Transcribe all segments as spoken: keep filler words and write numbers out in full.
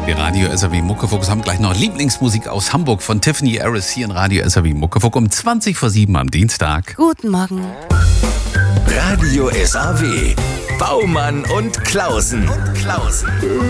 Die Radio S R W Muckefuck haben gleich noch Lieblingsmusik aus Hamburg von Tiffany Harris hier in Radio S R W Muckefuck um zwanzig vor sieben am Dienstag. Guten Morgen. Radio S R W. Baumann und Klausen. Und Klausen.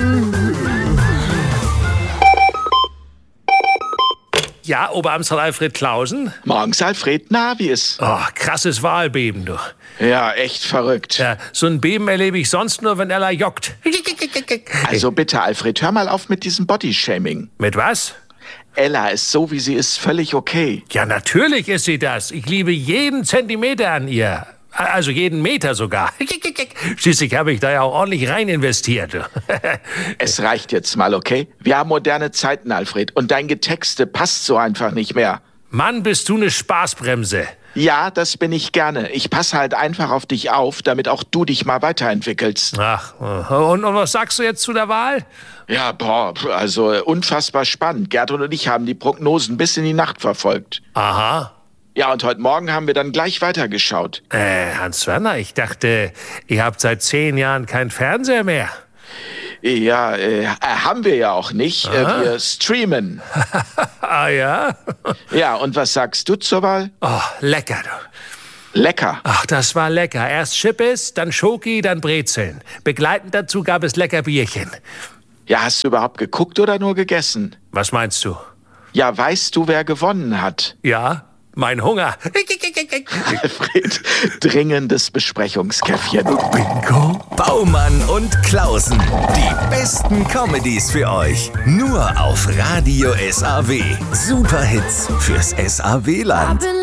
Ja, Oberamtsrat Alfred Klausen. Morgens, Alfred. Na, wie ist? Oh, krasses Wahlbeben, du. Ja, echt verrückt. Ja, so ein Beben erlebe ich sonst nur, wenn Ella joggt. Also bitte, Alfred, hör mal auf mit diesem Bodyshaming. Mit was? Ella ist so, wie sie ist, völlig okay. Ja, natürlich ist sie das. Ich liebe jeden Zentimeter an ihr. Also jeden Meter sogar. Schließlich habe ich da ja auch ordentlich rein investiert. Es reicht jetzt mal, okay? Wir haben moderne Zeiten, Alfred. Und dein Getexte passt so einfach nicht mehr. Mann, bist du eine Spaßbremse. Ja, das bin ich gerne. Ich passe halt einfach auf dich auf, damit auch du dich mal weiterentwickelst. Ach, und, und was sagst du jetzt zu der Wahl? Ja, boah, also unfassbar spannend. Gertrud und ich haben die Prognosen bis in die Nacht verfolgt. Aha. Ja, und heute Morgen haben wir dann gleich weitergeschaut. Äh, Hans-Werner, ich dachte, ihr habt seit zehn Jahren keinen Fernseher mehr. Ja, äh, haben wir ja auch nicht. Äh, wir streamen. Ah ja? Ja, und was sagst du zur Wahl? Oh, lecker, du. Lecker. Ach, das war lecker. Erst Chippes, dann Schoki, dann Brezeln. Begleitend dazu gab es lecker Bierchen. Ja, hast du überhaupt geguckt oder nur gegessen? Was meinst du? Ja, weißt du, wer gewonnen hat? Ja, mein Hunger. Alfred, dringendes Besprechungskäffchen. Bingo. Baumann und Klausen. Die besten Comedies für euch. Nur auf Radio S R W. Superhits fürs S R W-Land.